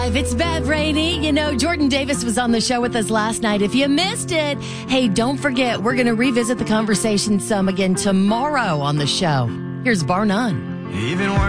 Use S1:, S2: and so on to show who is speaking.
S1: It's Bev Rainey. You know, Jordan Davis was on the show with us last night. If you missed it, hey, don't forget, we're going to revisit the conversation some again tomorrow on the show. Here's Bar None.
S2: Even